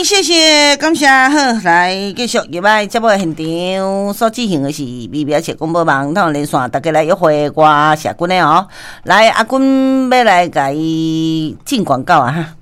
谢谢，感谢。好，来继续入来节目的现场所进行的是微微社广播网通连线，大家来约会我社君的哦。来，阿君要来甲伊进广告啊哈。